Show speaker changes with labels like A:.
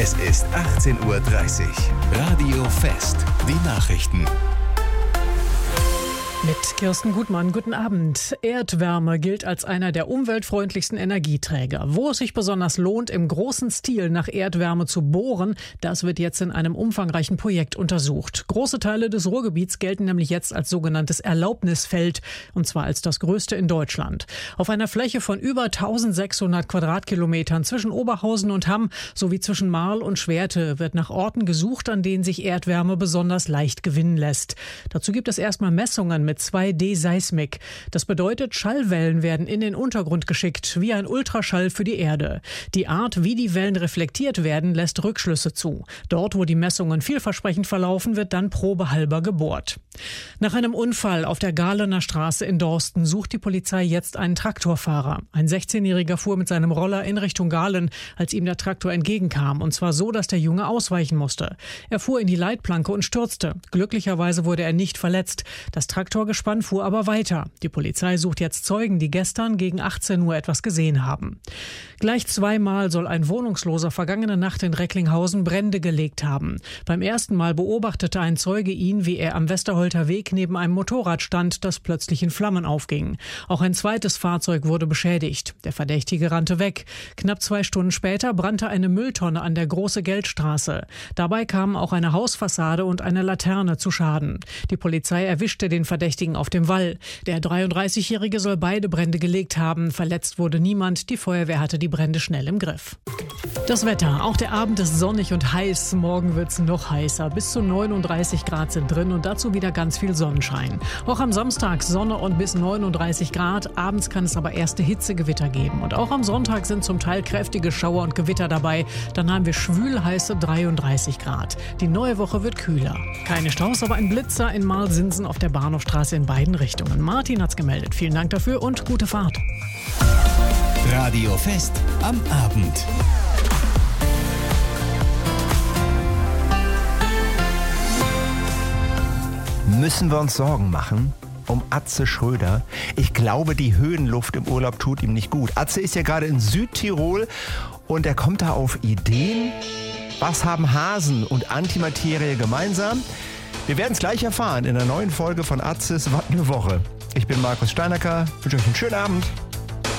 A: Es ist 18:30 Uhr. Radio Fest. Die Nachrichten.
B: Mit Kirsten Gutmann, guten Abend. Erdwärme gilt als einer der umweltfreundlichsten Energieträger. Wo es sich besonders lohnt, im großen Stil nach Erdwärme zu bohren, das wird jetzt in einem umfangreichen Projekt untersucht. Große Teile des Ruhrgebiets gelten nämlich jetzt als sogenanntes Erlaubnisfeld, und zwar als das größte in Deutschland. Auf einer Fläche von über 1600 Quadratkilometern zwischen Oberhausen und Hamm sowie zwischen Marl und Schwerte wird nach Orten gesucht, an denen sich Erdwärme besonders leicht gewinnen lässt. Dazu gibt es erstmal Messungen mit 2D-Seismik. Das bedeutet, Schallwellen werden in den Untergrund geschickt, wie ein Ultraschall für die Erde. Die Art, wie die Wellen reflektiert werden, lässt Rückschlüsse zu. Dort, wo die Messungen vielversprechend verlaufen, wird dann probehalber gebohrt. Nach einem Unfall auf der Gahlener Straße in Dorsten sucht die Polizei jetzt einen Traktorfahrer. Ein 16-Jähriger fuhr mit seinem Roller in Richtung Gahlen, als ihm der Traktor entgegenkam. Und zwar so, dass der Junge ausweichen musste. Er fuhr in die Leitplanke und stürzte. Glücklicherweise wurde er nicht verletzt. Das Traktorgespann fuhr aber weiter. Die Polizei sucht jetzt Zeugen, die gestern gegen 18 Uhr etwas gesehen haben. Gleich zweimal soll ein Wohnungsloser vergangene Nacht in Recklinghausen Brände gelegt haben. Beim ersten Mal beobachtete ein Zeuge ihn, wie er am Westerholter Weg neben einem Motorrad stand, das plötzlich in Flammen aufging. Auch ein zweites Fahrzeug wurde beschädigt. Der Verdächtige rannte weg. Knapp 2 Stunden später brannte eine Mülltonne an der Große Geldstraße. Dabei kamen auch eine Hausfassade und eine Laterne zu Schaden. Die Polizei erwischte den Verdächtigen auf dem Wall. Der 33-Jährige soll beide Brände gelegt haben. Verletzt wurde niemand. Die Feuerwehr hatte die Brände schnell im Griff. Das Wetter. Auch der Abend ist sonnig und heiß. Morgen wird es noch heißer. Bis zu 39 Grad sind drin und dazu wieder ganz viel Sonnenschein. Auch am Samstag Sonne und bis 39 Grad. Abends kann es aber erste Hitzegewitter geben. Und auch am Sonntag sind zum Teil kräftige Schauer und Gewitter dabei. Dann haben wir schwül-heiße 33 Grad. Die neue Woche wird kühler. Keine Staus, aber ein Blitzer in Marl-Sinsen auf der Bahnhofstraße in beiden Richtungen. Martin hat's gemeldet. Vielen Dank dafür und gute Fahrt.
A: Radio Fest am Abend.
C: Müssen wir uns Sorgen machen um Atze Schröder? Ich glaube, die Höhenluft im Urlaub tut ihm nicht gut. Atze ist ja gerade in Südtirol und er kommt da auf Ideen. Was haben Hasen und Antimaterie gemeinsam? Wir werden es gleich erfahren in der neuen Folge von Atzes Was eine Woche. Ich bin Markus Steinacker, wünsche euch einen schönen Abend.